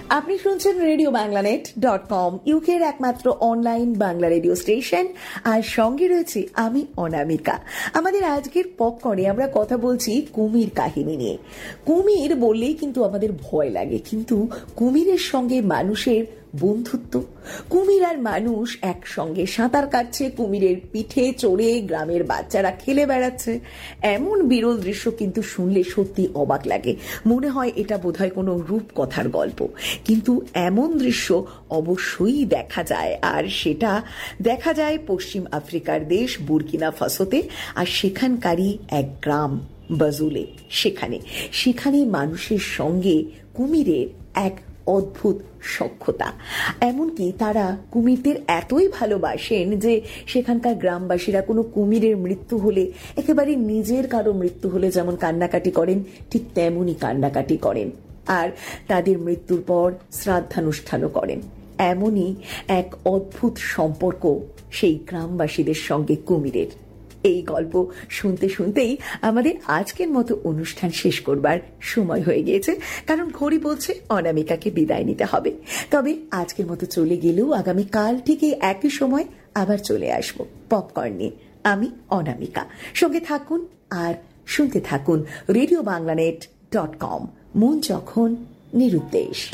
আপনি শুনছেন RadioBanglaNet.com, ইউকের একমাত্র অনলাইন বাংলা রেডিও স্টেশন। আর সঙ্গে রয়েছে আমি অনামিকা। আমাদের আজকের পপকর্নে আমরা কথা বলছি কুমির কাহিনী নিয়ে। কুমির বললেই কিন্তু আমাদের ভয় লাগে, কিন্তু কুমিরের সঙ্গে মানুষের বন্ধুত্ব। কুমির আর মানুষ একসঙ্গে সাঁতার কাটছে, কুমিরের পিঠে চড়ে গ্রামের বাচ্চারা খেলে বেড়াচ্ছে। এমন বিরল দৃশ্য কিন্তু শুনলে সত্যি অবাক লাগে, মনে হয় এটা বোধহয় কোনো রূপকথার গল্প। কিন্তু এমন দৃশ্য অবশ্যই দেখা যায়, আর সেটা দেখা যায় পশ্চিম আফ্রিকার দেশ বুর্কিনা ফাসোতে। আর সেখানকারই এক গ্রাম বাজুলে, সেখানে মানুষের সঙ্গে কুমিরের এক অদ্ভুত সখ্যতা। এমনকি তারা কুমিরদের এতই ভালোবাসেন যে সেখানকার গ্রামবাসীরা কোনো কুমিরের মৃত্যু হলে, একেবারে নিজের কারো মৃত্যু হলে যেমন কান্নাকাটি করেন, ঠিক তেমনই কান্নাকাটি করেন। আর তাদের মৃত্যুর পর শ্রাদ্ধানুষ্ঠানও করেন। এমনই এক অদ্ভুত সম্পর্ক সেই গ্রামবাসীদের সঙ্গে কুমিরের। এই গল্প শুনতে শুনতেই আমাদের আজকের মতো অনুষ্ঠান শেষ করবার সময় হয়ে গিয়েছে, কারণ ঘড়ি বলছে অনামিকাকে বিদায় নিতে হবে। তবে আজকের মতো চলে গেলেও আগামীকাল থেকে একই সময় আবার চলে আসবো পপকর্ন নিয়ে। আমি অনামিকা, সঙ্গে থাকুন আর শুনতে থাকুন RadioBanglaNet.com, মন যখন নিরুদ্দেশ।